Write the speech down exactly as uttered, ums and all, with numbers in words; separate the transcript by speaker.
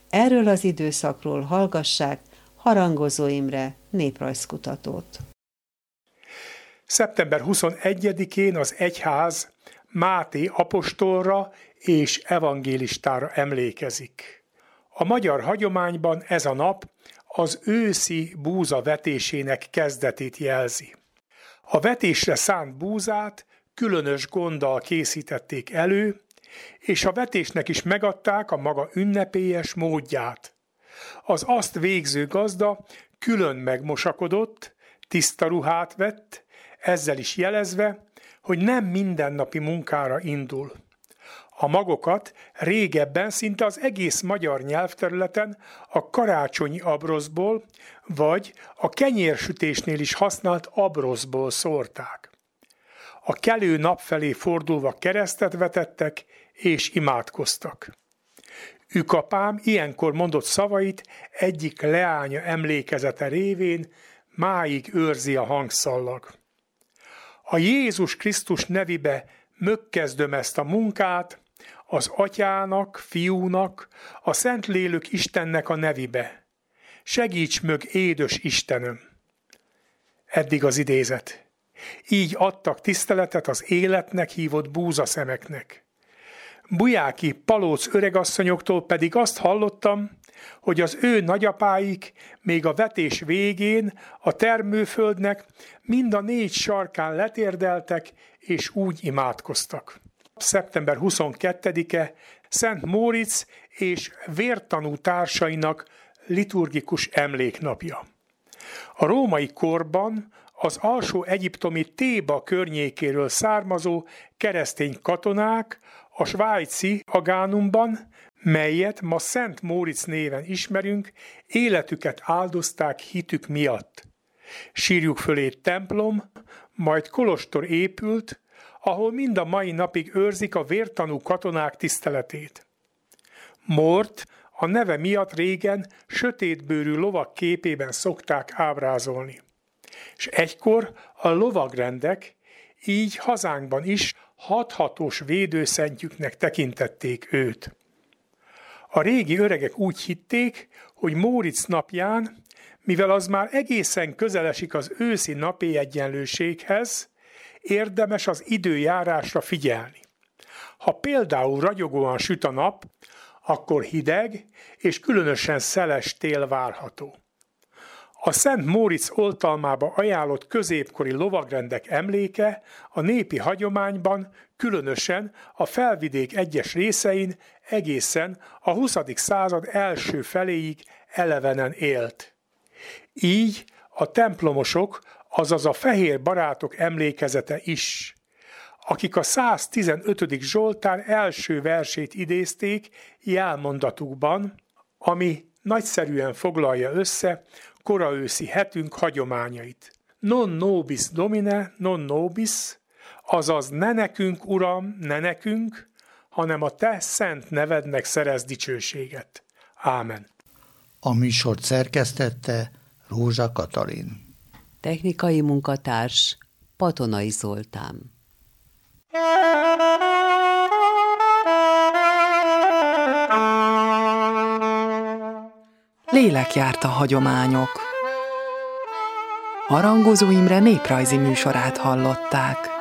Speaker 1: Erről az időszakról hallgassák Harangozó Imre néprajzkutatót.
Speaker 2: szeptember huszonegyedikén az egyház Máté apostolra és evangélistára emlékezik. A magyar hagyományban ez a nap az őszi búza vetésének kezdetét jelzi. A vetésre szánt búzát különös gonddal készítették elő, és a vetésnek is megadták a maga ünnepélyes módját. Az azt végző gazda külön megmosakodott, tiszta ruhát vett, ezzel is jelezve, hogy nem mindennapi munkára indul. A magokat régebben szinte az egész magyar nyelvterületen a karácsonyi abroszból, vagy a kenyérsütésnél is használt abroszból szórták. A kelő nap felé fordulva keresztet vetettek és imádkoztak. Ükapám ilyenkor mondott szavait egyik leánya emlékezete révén máig őrzi a hangszallag. A Jézus Krisztus nevibe mögkezdöm ezt a munkát, az Atyának, Fiúnak, a Szentlélök Istennek a nevibe. Segíts mög, édes Istenöm! Eddig az idézet. Így adtak tiszteletet az életnek hívott búzaszemeknek. Bujáki Palóc öregasszonyoktól pedig azt hallottam, hogy az ő nagyapáik még a vetés végén a termőföldnek mind a négy sarkán letérdeltek, és úgy imádkoztak. szeptember huszonkettedike Szent Móricz és vértanú társainak liturgikus emléknapja. A római korban az alsó egyiptomi Théba környékéről származó keresztény katonák a svájci Agánumban, melyet ma Szent Móricz néven ismerünk, életüket áldozták hitük miatt. Sírjuk fölé templom, majd kolostor épült, ahol mind a mai napig őrzik a vértanú katonák tiszteletét. Mórt a neve miatt régen sötétbőrű lovak képében szokták ábrázolni. És egykor a lovagrendek így hazánkban is hathatós védőszentjüknek tekintették őt. A régi öregek úgy hitték, hogy Móricz napján, mivel az már egészen közel esik az őszi napéjegyenlőséghez, érdemes az időjárásra figyelni. Ha például ragyogóan süt a nap, akkor hideg és különösen szeles tél várható. A Szent Móricz oltalmába ajánlott középkori lovagrendek emléke a népi hagyományban, különösen a felvidék egyes részein egészen a huszadik század első feléig elevenen élt. Így a templomosok, azaz a fehér barátok emlékezete is, akik a száztizenötödik Zsoltár első versét idézték jelmondatukban, ami nagyszerűen foglalja össze koraőszi hetünk hagyományait. Non nobis Domine, non nobis, azaz ne nekünk, Uram, ne nekünk, hanem a te szent nevednek szerez dicsőséget. Ámen.
Speaker 3: A műsort szerkesztette Rózsa Katalin.
Speaker 1: Technikai munkatárs Patonai Zoltán.
Speaker 4: Lélekjárt a hagyományok. Harangozó Imre néprajzi műsorát hallották.